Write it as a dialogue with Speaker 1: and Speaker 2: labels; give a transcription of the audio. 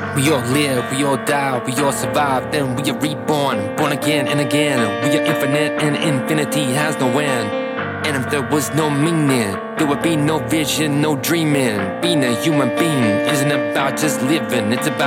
Speaker 1: We all live, we all die, we all survive, then we are reborn, born again and again. We are infinite and infinity has no end. And if there was no meaning, there would be no vision, no dreaming. Being a human being isn't about just living, it's about